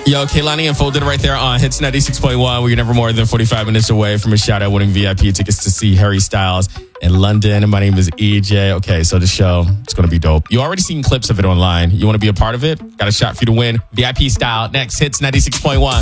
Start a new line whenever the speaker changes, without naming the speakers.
Yo, Kehlani and Fold did it right there on Hits 96.1. We're never more than 45 minutes away from a shout-out winning VIP tickets to see Harry Styles in London. My name is EJ. Okay, so the show, it's going to be dope. You already seen clips of it online. You want to be a part of it? Got a shot for you to win VIP style. Next, Hits 96.1.